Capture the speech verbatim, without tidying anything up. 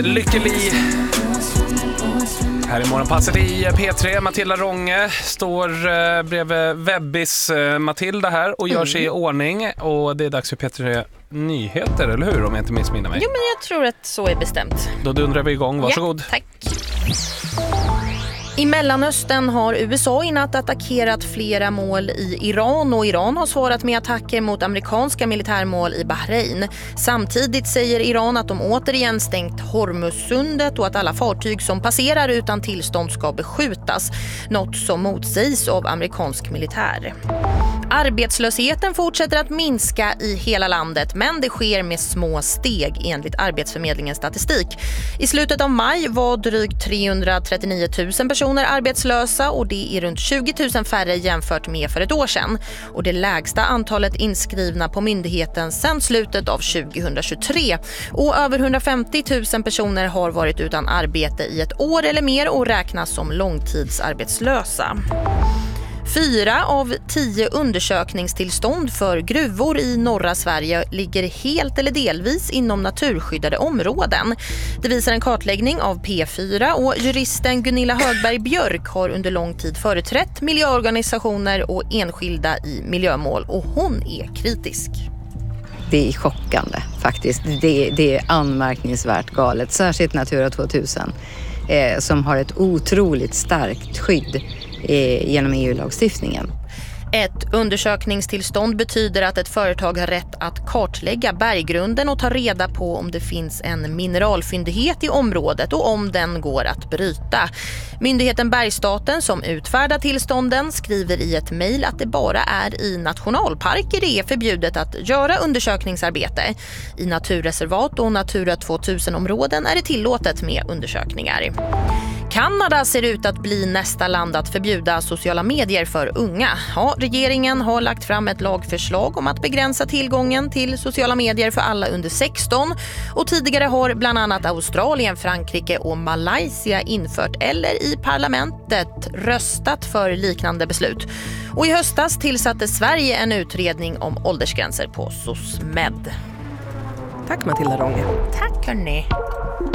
Lykkeli. Här i morgonpasset i P tre, Matilda Rånge står eh, bredvid Webbis eh, Matilda här och gör mm. sig i ordning. Och det är dags för P tre Nyheter, eller hur? Om jag inte missminner mig. Jo, men jag tror att så är bestämt. Då dundrar vi igång, varsågod. Ja, tack. I Mellanöstern har U S A i natt attackerat flera mål i Iran och Iran har svarat med attacker mot amerikanska militärmål i Bahrain. Samtidigt säger Iran att de återigen stängt Hormuzsundet och att alla fartyg som passerar utan tillstånd ska beskjutas, något som motsägs av amerikansk militär. Arbetslösheten fortsätter att minska i hela landet, men det sker med små steg enligt Arbetsförmedlingens statistik. I slutet av maj var drygt trehundratrettionio tusen personer arbetslösa och det är runt tjugo tusen färre jämfört med för ett år sedan. Och det lägsta antalet inskrivna på myndigheten sedan slutet av tjugohundratjugotre. Och över hundrafemtio tusen personer har varit utan arbete i ett år eller mer och räknas som långtidsarbetslösa. Fyra av tio undersökningstillstånd för gruvor i norra Sverige ligger helt eller delvis inom naturskyddade områden. Det visar en kartläggning av P fyra och juristen Gunilla Högberg Björk har under lång tid företrätt miljöorganisationer och enskilda i miljömål och hon är kritisk. Det är chockande faktiskt. Det är, det är anmärkningsvärt galet, särskilt Natura tvåtusen eh, som har ett otroligt starkt skydd genom E U-lagstiftningen. Ett undersökningstillstånd betyder att ett företag har rätt att kartlägga berggrunden och ta reda på om det finns en mineralfyndighet i området och om den går att bryta. Myndigheten Bergsstaten som utfärdar tillstånden skriver i ett mejl att det bara är i nationalparker det är förbjudet att göra undersökningsarbete. I naturreservat och Natura tvåtusen-områden är det tillåtet med undersökningar. Kanada ser ut att bli nästa land att förbjuda sociala medier för unga. Ja, regeringen har lagt fram ett lagförslag om att begränsa tillgången till sociala medier för alla under sexton. Och tidigare har bland annat Australien, Frankrike och Malaysia infört eller i parlamentet röstat för liknande beslut. Och i höstas tillsatte Sverige en utredning om åldersgränser på SOSMED. Tack Matilda Rånge. Tack hörni.